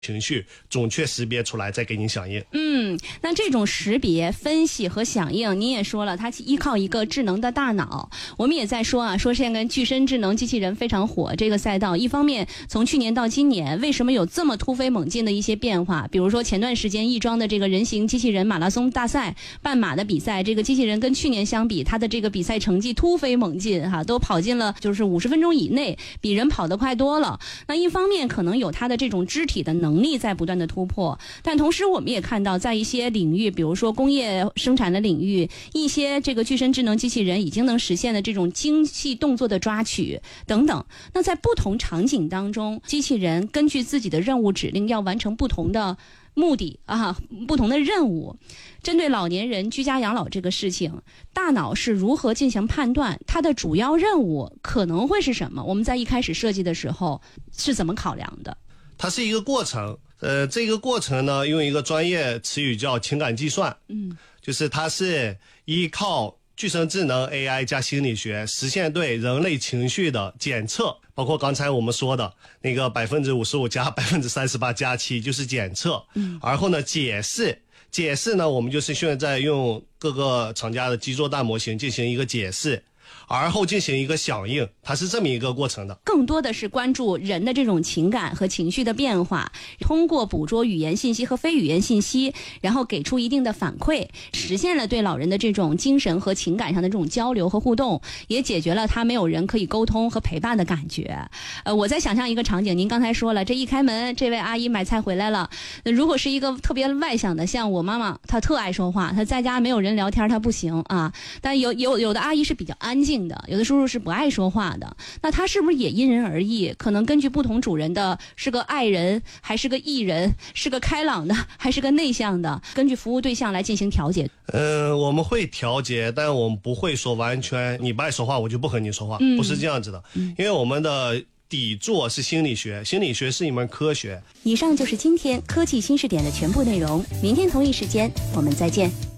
情绪准确识别出来再给你响应。 那这种识别、分析和响应，您也说了，它依靠一个智能的大脑。我们也在说现在具身智能机器人非常火这个赛道。一方面，从去年到今年，为什么有这么突飞猛进的一些变化？比如说前段时间亦庄的这个人形机器人马拉松大赛、半马的比赛，这个机器人跟去年相比，它的这个比赛成绩突飞猛进都跑进了就是50分钟以内，比人跑得快多了。那一方面可能有它的这种肢体的能力在不断的突破，但同时我们也看到在一些领域，比如说工业生产的领域，一些这个具身智能机器人已经能实现的这种精细动作的抓取等等。那在不同场景当中，机器人根据自己的任务指令要完成不同的目的不同的任务。针对老年人居家养老这个事情，大脑是如何进行判断？它的主要任务可能会是什么？我们在一开始设计的时候是怎么考量的？ 它是一个过程，这个过程呢，用一个专业词语叫情感计算，就是它是依靠具身智能 AI 加心理学，实现对人类情绪的检测，包括刚才我们说的那个55%加38%加7%就是检测，然后呢解释呢，我们就是现在用各个厂家的基座大模型进行一个解释，而后进行一个响应，它是这么一个过程的。 更多的是关注人的这种情感和情绪的变化，通过捕捉语言信息和非语言信息，然后给出一定的反馈，实现了对老人的这种精神和情感上的这种交流和互动，也解决了他没有人可以沟通和陪伴的感觉。我在想象一个场景，您刚才说了，这一开门，这位阿姨买菜回来了，如果是一个特别外向的，像我妈妈，她特爱说话，她在家没有人聊天她不行但有的阿姨是比较安静的，有的叔叔是不爱说话的，那他是不是也因人而异？可能根据不同主人的是个爱人还是个艺人，是个开朗的还是个内向的，根据服务对象来进行调节。 我们会调节，但我们不会说完全你不爱说话我就不和你说话，不是这样子的，因为我们的底座是心理学，心理学是一门科学。 以上就是今天科技新视点的全部内容，明天同一时间我们再见。